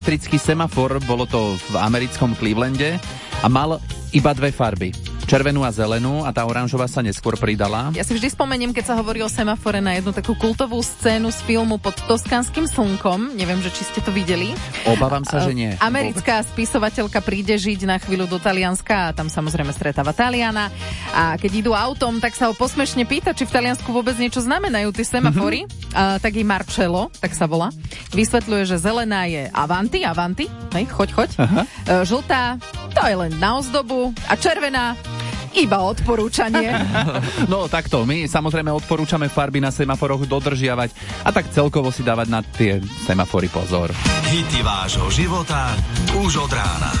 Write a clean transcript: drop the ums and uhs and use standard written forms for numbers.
elektrický semafor, bolo to v americkom Clevelande a mal iba dve farby. Červenú a zelenú a tá oranžová sa neskôr pridala. Ja si vždy spomeniem, keď sa hovorí o semafore, na jednu takú kultovú scénu z filmu Pod toskánskym slnkom. Neviem, že či ste to videli. Obávam sa, že nie. Americká spisovateľka príde žiť na chvíľu do Talianska a tam samozrejme stretáva Taliana. A keď idú autom, tak sa ho posmešne pýta, či v Taliansku vôbec niečo znamenajú tie semafory. Tak jej Marcello, tak sa volá, vysvetľuje, že zelená je avanti, hej, choď. Žltá, to je len na ozdobu a červená iba odporúčanie. No takto, my samozrejme odporúčame farby na semaforoch dodržiavať a tak celkovo si dávať na tie semafory pozor. Hity vášho života už od rána.